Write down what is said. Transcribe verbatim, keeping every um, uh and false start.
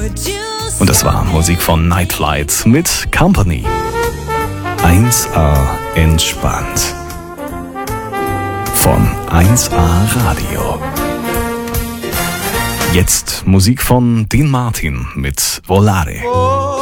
Und das war Musik von Night Flight mit Company. eins A entspannt. Von eins A Radio. Jetzt Musik von Dean Martin mit Volare.